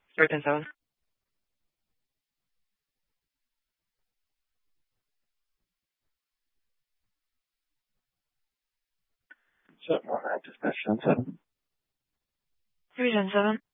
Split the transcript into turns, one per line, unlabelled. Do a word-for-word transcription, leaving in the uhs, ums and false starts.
Zero ten seven.
Seven one nine, dispatch ten seven.
Three ten seven.